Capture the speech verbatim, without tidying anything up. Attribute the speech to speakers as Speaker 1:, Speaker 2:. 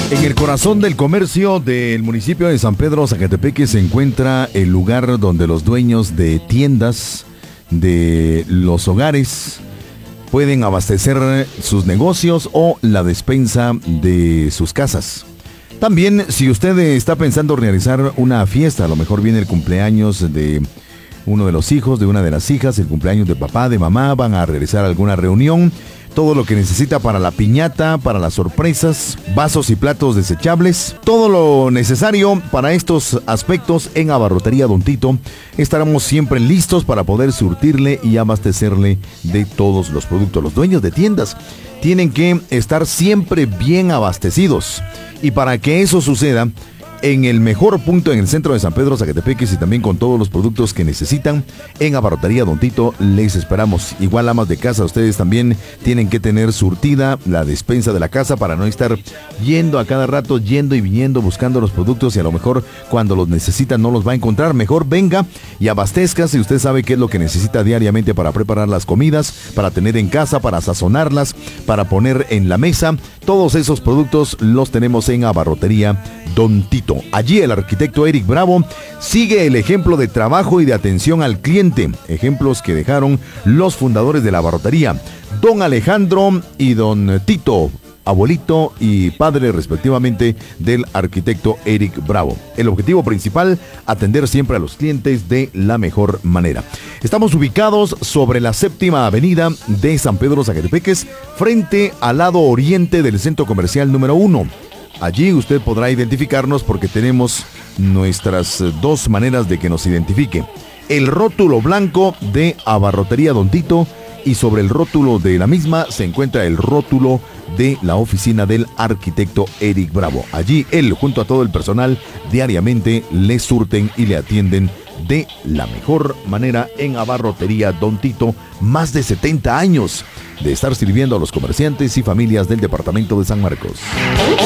Speaker 1: En el corazón del comercio del municipio de San Pedro Zacatepeque se encuentra el lugar donde los dueños de tiendas, de los hogares, pueden abastecer sus negocios o la despensa de sus casas. También, si usted está pensando realizar una fiesta, a lo mejor viene el cumpleaños de uno de los hijos, de una de las hijas, el cumpleaños de papá, de mamá, van a realizar alguna reunión, todo lo que necesita para la piñata, para las sorpresas, vasos y platos desechables, todo lo necesario para estos aspectos en Abarrotería Don Tito. Estaremos siempre listos para poder surtirle y abastecerle de todos los productos. Los dueños de tiendas tienen que estar siempre bien abastecidos, y para que eso suceda, en el mejor punto en el centro de San Pedro Zacatepeque y también con todos los productos que necesitan, en Abarrotería Don Tito les esperamos. Igual, amas de casa, ustedes también tienen que tener surtida la despensa de la casa para no estar yendo a cada rato, yendo y viniendo buscando los productos, y a lo mejor cuando los necesitan no los va a encontrar. Mejor venga y abastezca si usted sabe qué es lo que necesita diariamente para preparar las comidas, para tener en casa, para sazonarlas, para poner en la mesa. Todos esos productos los tenemos en Abarrotería Don Tito. Allí el arquitecto Eric Bravo sigue el ejemplo de trabajo y de atención al cliente, ejemplos que dejaron los fundadores de la abarrotería, don Alejandro y don Tito, abuelito y padre respectivamente del arquitecto Eric Bravo. El objetivo principal, atender siempre a los clientes de la mejor manera. Estamos ubicados sobre la séptima avenida de San Pedro Zacatepeques, frente al lado oriente del centro comercial número uno. Allí usted podrá identificarnos porque tenemos nuestras dos maneras de que nos identifique. El rótulo blanco de Abarrotería Don Tito, y sobre el rótulo de la misma se encuentra el rótulo de la oficina del arquitecto Eric Bravo. Allí él, junto a todo el personal, diariamente le surten y le atienden de la mejor manera en Abarrotería Don Tito. Más de setenta años de estar sirviendo a los comerciantes y familias del departamento de San Marcos.